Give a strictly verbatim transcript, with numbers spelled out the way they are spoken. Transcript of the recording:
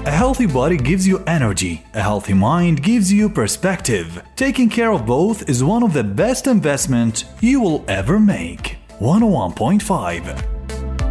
A healthy body gives you energy. A healthy mind gives you perspective. Taking care of both is one of the best investments you will ever make. one oh one point five